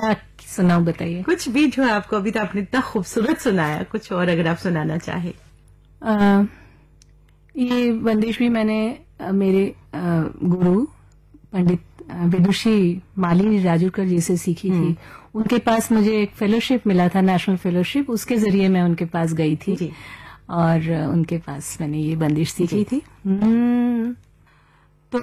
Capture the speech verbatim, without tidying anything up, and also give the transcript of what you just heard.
हाँ, सुनाओ, बताइए। कुछ भी जो आपको अभी तो आपने इतना खूबसूरत सुनाया, कुछ और अगर आप सुनाना चाहे। आ, ये बंदिश भी मैंने आ, मेरे आ, गुरु पंडित विदुषी मालिनी राजूरकर जी से सीखी थी। उनके पास मुझे एक फेलोशिप मिला था, नेशनल फेलोशिप, उसके जरिए मैं उनके पास गई थी जी। और उनके पास मैंने ये बंदिश सीखी थी।